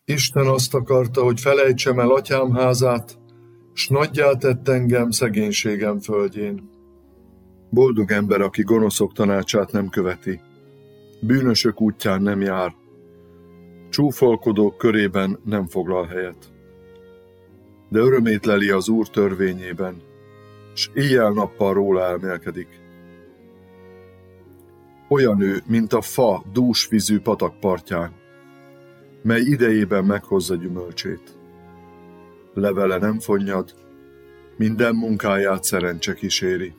Isten azt akarta, hogy felejtsem el atyám házát, s nagyjá tett engem szegénységem földjén. Boldog ember, aki gonoszok tanácsát nem követi, bűnösök útján nem jár, csúfolkodók körében nem foglal helyet. De örömét leli az Úr törvényében, s éjjel-nappal róla elmélkedik. Olyan ő, mint a fa dús vízű patak partján, mely idejében meghozza gyümölcsét. Levele nem fonnyad, minden munkáját szerencse kíséri.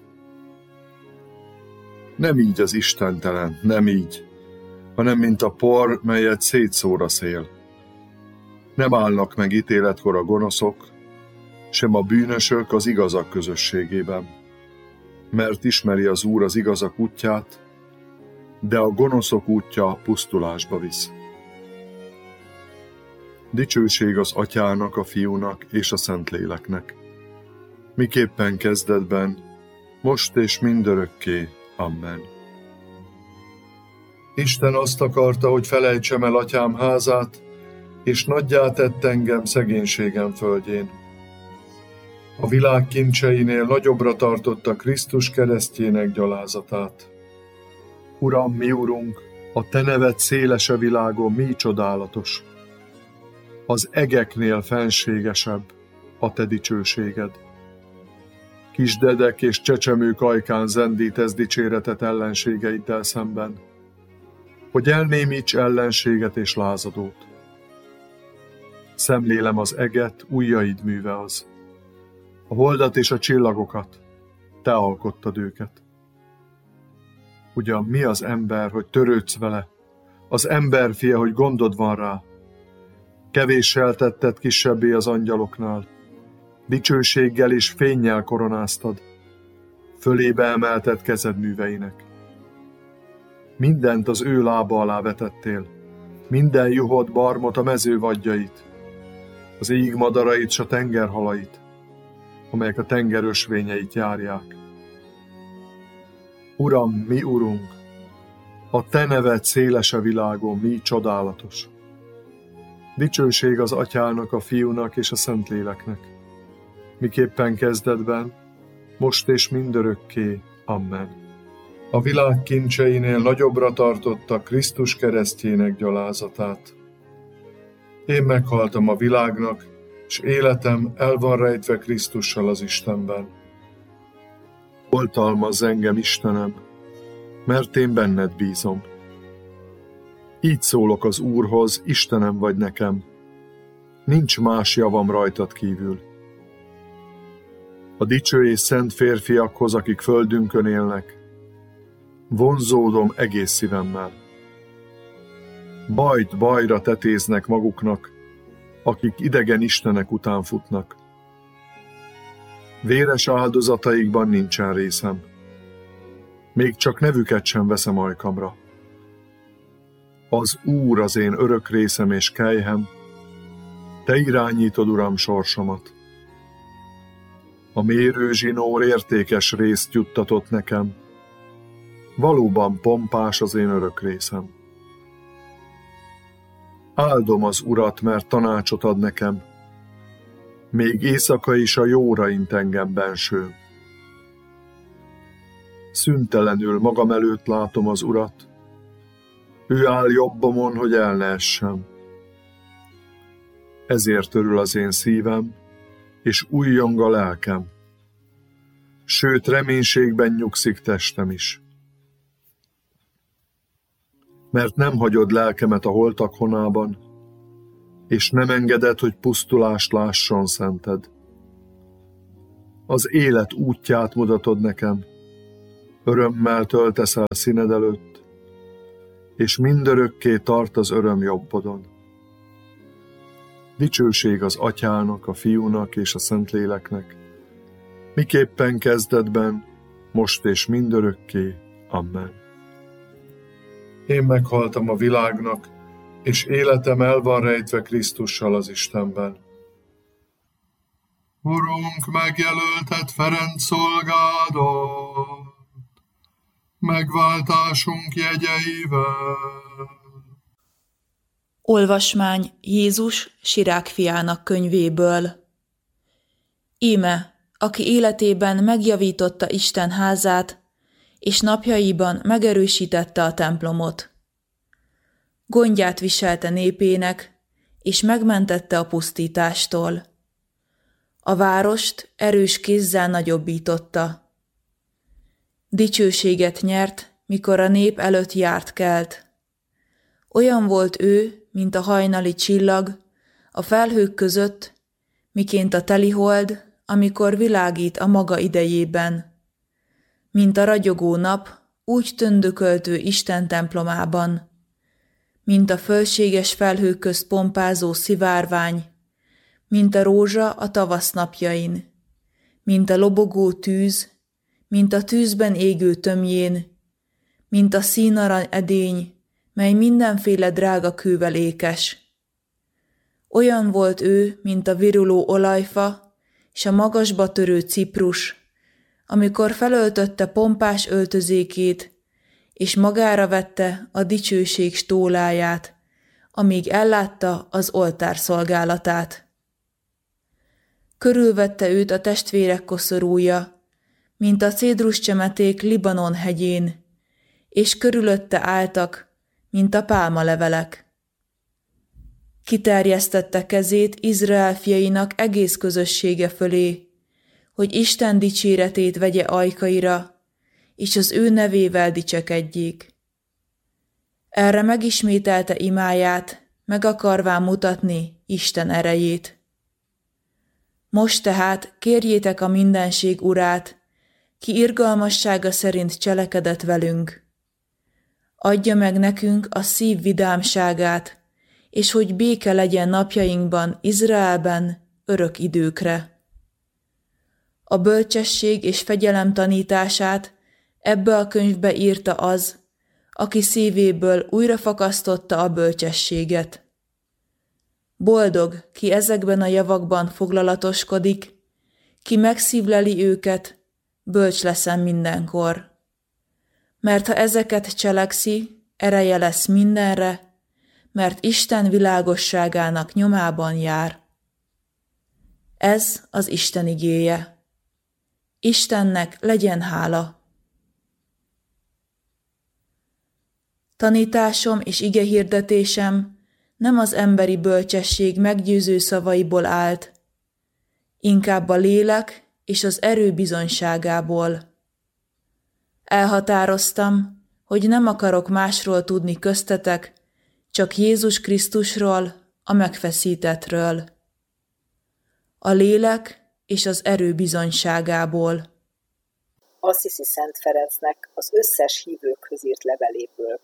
Nem így az istentelen, nem így, hanem mint a por, melyet szétszór a szél. Nem állnak meg ítéletkor a gonoszok, sem a bűnösök az igazak közösségében, mert ismeri az Úr az igazak útját, de a gonoszok útja pusztulásba visz. Dicsőség az Atyának, a Fiúnak és a Szentléleknek, miképpen kezdetben, most és mindörökké. Amen. Isten azt akarta, hogy felejtsem el atyám házát, és nagyjá tett engem szegénységem földjén. A világ kincseinél nagyobbra tartotta Krisztus keresztjének gyalázatát. Uram, mi Urunk, a te neved széles a világon, mi csodálatos. Az egeknél fenségesebb a te dicsőséged. Kisdedek és csecsemők ajkán zendítesz dicséretet ellenségeiddel szemben, hogy elnémíts ellenséget és lázadót. Szemlélem az eget, ujjaid műve az. A holdat és a csillagokat, te alkottad őket. Ugyan mi az ember, hogy törődsz vele, az emberfia, hogy gondod van rá. Kevéssel tetted kisebbé az angyaloknál, dicsőséggel és fénnyel koronáztad, fölébe emelted kezed műveinek. Mindent az ő lába alá vetettél, minden juhot, barmot, a mező vadjait, az ég madarait s a tengerhalait, amelyek a tenger ösvényeit járják. Uram, mi Urunk, a te neved széles a világon, mi csodálatos. Dicsőség az Atyának, a Fiúnak és a Szentléleknek, miképpen kezdetben, most és mindörökké. Amen. A világ kincseinél nagyobbra tartotta Krisztus keresztjének gyalázatát. Én meghaltam a világnak, s életem el van rejtve Krisztussal az Istenben. Oltalmazz engem, Istenem, mert én benned bízom. Így szólok az Úrhoz, Istenem vagy nekem, nincs más javam rajtad kívül. A dicső és szent férfiakhoz, akik földünkön élnek, vonzódom egész szívemmel. Bajt bajra tetéznek maguknak, akik idegen istenek után futnak. Véres áldozataikban nincsen részem, még csak nevüket sem veszem ajkamra. Az Úr az én örök részem és kelyhem, te irányítod, Uram, sorsomat. A mérőzsinór értékes részt juttatott nekem, valóban pompás az én örök részem. Áldom az Urat, mert tanácsot ad nekem, még éjszaka is a jóra int engem benső. Szüntelenül magam előtt látom az Urat, ő áll jobbomon, hogy el ne essem. Ezért örül az én szívem, és újjong a lelkem, sőt reménységben nyugszik testem is. Mert nem hagyod lelkemet a holtak honában, és nem engeded, hogy pusztulást lásson szented. Az élet útját mutatod nekem, örömmel töltesz el színed előtt, és mindörökké tart az öröm jobbodon. Dicsőség az Atyának, a Fiúnak és a Szentléleknek, miképpen kezdetben, most és mindörökké. Amen. Én meghaltam a világnak, és életem el van rejtve Krisztussal az Istenben. Urunk, megjelölted Ferenc szolgádat, megváltásunk jegyeivel. Olvasmány Jézus Sirák fiának könyvéből. Íme, aki életében megjavította Isten házát, és napjaiban megerősítette a templomot. Gondját viselte népének, és megmentette a pusztítástól. A várost erős kézzel nagyobbította. Dicsőséget nyert, mikor a nép előtt járt kelt. Olyan volt ő, mint a hajnali csillag, a felhők között, miként a telihold, amikor világít a maga idejében. Mint a ragyogó nap, úgy tündökölt ő Isten templomában. Mint a fölséges felhők közt pompázó szivárvány, mint a rózsa a tavasz napjain, mint a lobogó tűz, mint a tűzben égő tömjén, mint a színarany edény, mely mindenféle drága kővel ékes. Olyan volt ő, mint a viruló olajfa, és a magasba törő ciprus, amikor felöltötte pompás öltözékét, és magára vette a dicsőség stóláját, amíg ellátta az oltár szolgálatát. Körülvette őt a testvérek koszorúja, mint a cédruszcsemeték Libanon hegyén, és körülötte álltak, mint a pálmalevelek. Kiterjesztette kezét Izrael fiainak egész közössége fölé, hogy Isten dicséretét vegye ajkaira, és az ő nevével dicsekedjék. Erre megismételte imáját, meg akarván mutatni Isten erejét. Most tehát kérjétek a mindenség urát, ki irgalmassága szerint cselekedett velünk. Adja meg nekünk a szív vidámságát, és hogy béke legyen napjainkban Izraelben örök időkre. A bölcsesség és fegyelem tanítását ebbe a könyvbe írta az, aki szívéből újrafakasztotta a bölcsességet. Boldog, ki ezekben a javakban foglalatoskodik, ki megszívleli őket, bölcs leszen mindenkor. Mert ha ezeket cselekszi, ereje lesz mindenre, mert Isten világosságának nyomában jár. Ez az Isten igéje. Istennek legyen hála. Tanításom és igehirdetésem nem az emberi bölcsesség meggyőző szavaiból állt, inkább a lélek és az erő bizonyságából. Elhatároztam, hogy nem akarok másról tudni köztetek, csak Jézus Krisztusról, a megfeszítettről. A lélek és az erő bizonyságából. Assisi Szent Ferencnek az összes hívőkhöz írt leveléből.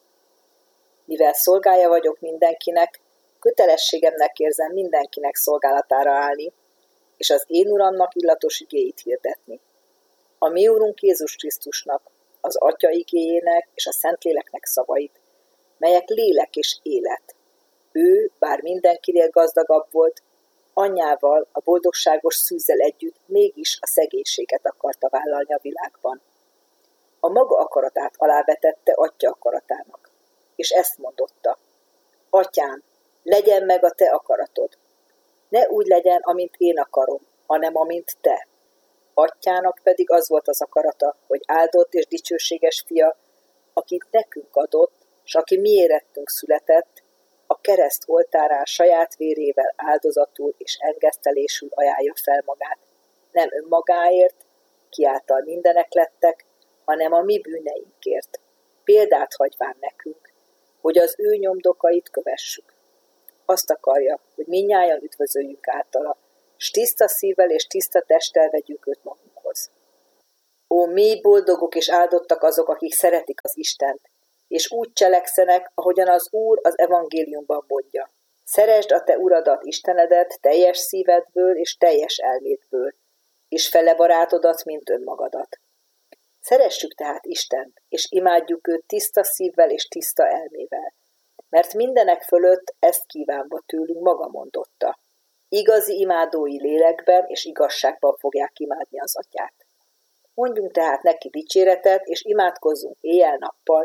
Mivel szolgája vagyok mindenkinek, kötelességemnek érzem mindenkinek szolgálatára állni, és az én Uramnak illatos igéit hirdetni. A mi Úrunk Jézus Krisztusnak, az Atya igéjének és a Szentléleknek szavait, melyek lélek és élet. Ő, bár mindenkinél gazdagabb volt, anyjával, a boldogságos szűzzel együtt mégis a szegénységet akarta vállalni a világban. A maga akaratát alávetette Atya akaratának, és ezt mondotta: Atyám, legyen meg a te akaratod. Ne úgy legyen, amint én akarom, hanem amint te. Atyának pedig az volt az akarata, hogy áldott és dicsőséges fia, akit nekünk adott, s aki mi érettünk született, a kereszt oltárán saját vérével áldozatul és engesztelésül ajánlja fel magát. Nem önmagáért, ki által mindenek lettek, hanem a mi bűneinkért, példát hagyván nekünk, hogy az ő nyomdokait kövessük. Azt akarja, hogy mindnyájan üdvözöljük általa, s tiszta szívvel és tiszta testtel vegyük őt magunkhoz. Ó, mi boldogok és áldottak azok, akik szeretik az Istent, és úgy cselekszenek, ahogyan az Úr az evangéliumban mondja. Szeresd a te Uradat, Istenedet teljes szívedből és teljes elmédből, és fele barátodat, mint önmagadat. Szeressük tehát Istent, és imádjuk őt tiszta szívvel és tiszta elmével, mert mindenek fölött ezt kívánva tőlünk maga mondotta. Igazi imádói lélekben és igazságban fogják imádni az Atyát. Mondjunk tehát neki dicséretet, és imádkozzunk éjjel-nappal,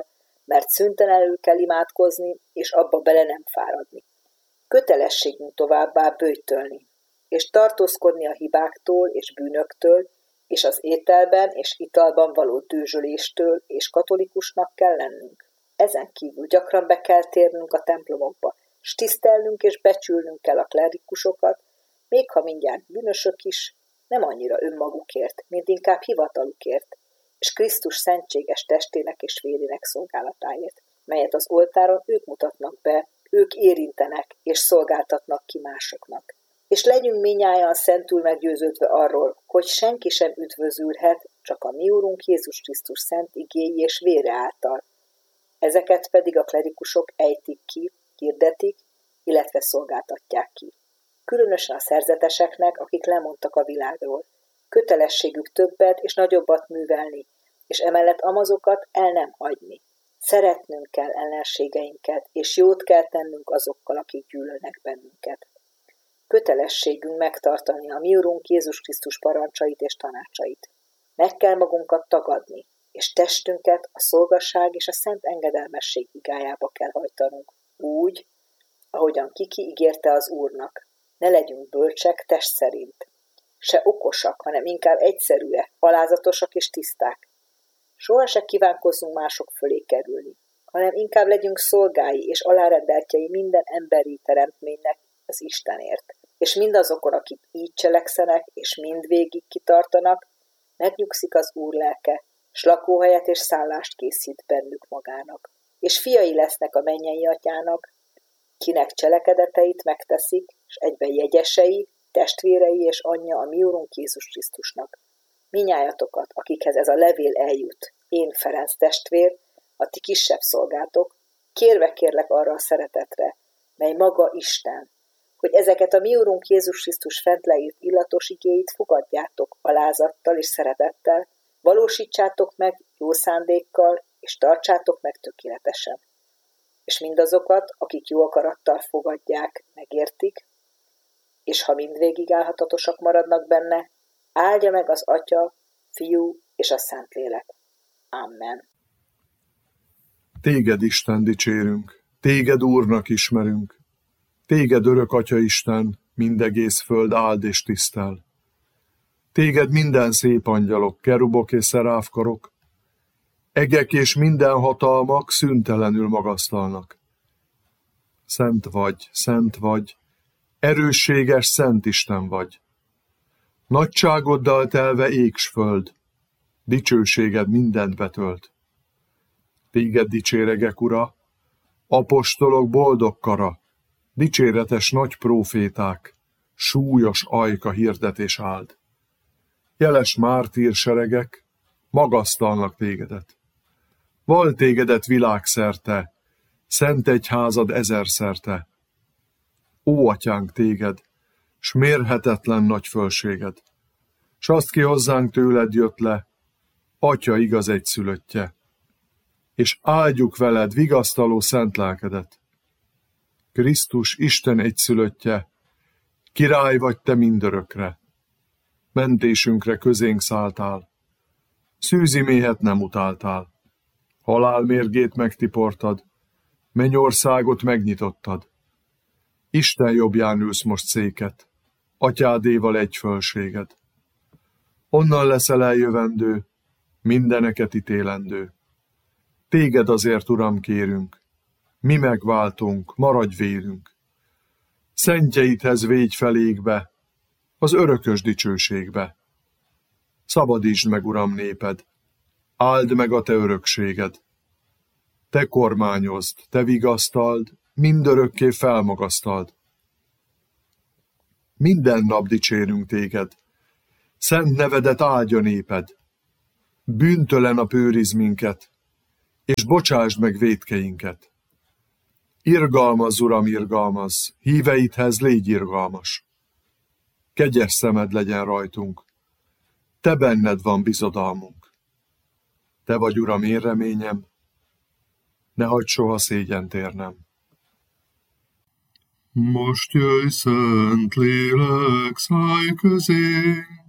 mert szüntelenül kell imádkozni, és abba bele nem fáradni. Kötelességünk továbbá böjtölni, és tartózkodni a hibáktól és bűnöktől, és az ételben és italban való dőzsöléstől, és katolikusnak kell lennünk. Ezen kívül gyakran be kell térnünk a templomokba, s tisztelnünk és becsülnünk kell a klérikusokat, még ha mindjárt bűnösök is, nem annyira önmagukért, mint inkább hivatalukért, és Krisztus szentséges testének és vérének szolgálatáért, melyet az oltáron ők mutatnak be, ők érintenek és szolgáltatnak ki másoknak. És legyünk mindnyájan szentül meggyőződve arról, hogy senki sem üdvözülhet, csak a mi Úrunk Jézus Krisztus szent igéi és vére által. Ezeket pedig a klerikusok ejtik ki, hirdetik, illetve szolgáltatják ki. Különösen a szerzeteseknek, akik lemondtak a világról. Kötelességük többet és nagyobbat művelni, és emellett amazokat el nem hagyni. Szeretnünk kell ellenségeinket, és jót kell tennünk azokkal, akik gyűlölnek bennünket. Kötelességünk megtartani a mi Urunk Jézus Krisztus parancsait és tanácsait. Meg kell magunkat tagadni, és testünket a szolgaság és a szent engedelmesség igájába kell hajtanunk, úgy, ahogyan Kiki ígérte az Úrnak. Ne legyünk bölcsek test szerint, se okosak, hanem inkább egyszerűek, alázatosak és tiszták. Soha se kívánkozzunk mások fölé kerülni, hanem inkább legyünk szolgái és alárendeltjei minden emberi teremtménynek az Istenért. És mindazokon, akik így cselekszenek, és mindvégig kitartanak, megnyugszik az Úr lelke, s lakóhelyet és szállást készít bennük magának. És fiai lesznek a mennyei atyának, kinek cselekedeteit megteszik, és egyben jegyesei, testvérei és anyja a mi Úrunk Jézus Krisztusnak. Minnyájatokat, akikhez ez a levél eljut, én Ferenc testvér, a ti kisebb szolgátok, kérve kérlek arra a szeretetre, mely maga Isten, hogy ezeket a mi Úrunk Jézus Krisztus fent leírt illatos igéit fogadjátok alázattal és szeretettel, valósítsátok meg jó szándékkal, és tartsátok meg tökéletesen. És mindazokat, akik jó akarattal fogadják, megértik, és ha mindvégig állhatatosak maradnak benne, áldja meg az Atya, Fiú és a Szentlélek. Amen. Téged, Isten, dicsérünk, téged Úrnak ismerünk, téged örök Atya Isten, mindegész föld áld és tisztel. Téged minden szép angyalok, kerubok és szeráfkarok, egek és minden hatalmak szüntelenül magasztalnak. Szent vagy, erősséges Szent Isten vagy. Nagyságoddal telve ég s föld, dicsőséged mindent betölt. Téged dicséregek, Ura, apostolok boldog kara, dicséretes nagy próféták, súlyos ajka hirdetés áld. Jeles mártír seregek magasztalnak tégedet. Val tégedet világszerte, szent egyházad ezerszerte. Ó, atyánk, téged, s mérhetetlen nagy fölséged, s azt ki hozzánk tőled jött le, Atya igaz egyszülöttje, és áldjuk veled vigasztaló szent lelkedet. Krisztus Isten egyszülöttje, király vagy te mindörökre, mentésünkre közénk szálltál, szűzi méhet nem utáltál, halál mérgét megtiportad, mennyországot megnyitottad. Isten jobbján ülsz most széket, atyádéval egy fölséged. Onnan leszel eljövendő, mindeneket ítélendő. Téged azért, Uram, kérünk, mi megváltunk, maradj vérünk. Szentjeidhez végy felégbe, az örökös dicsőségbe. Szabadítsd meg, Uram, néped, áld meg a te örökséged. Te kormányozd, te vigasztald, mindörökké felmagasztald. Minden nap dicsérünk téged, szent nevedet áldja néped. Bűntől a nap őriz minket, és bocsásd meg vétkeinket. Irgalmazz, Uram, irgalmazz, híveidhez légy irgalmas. Kegyes szemed legyen rajtunk, te benned van bizodalmunk. Te vagy, Uram, én reményem, ne hagyd soha szégyent érnem. Most jöjj, Szent Lélek, szállj közénk,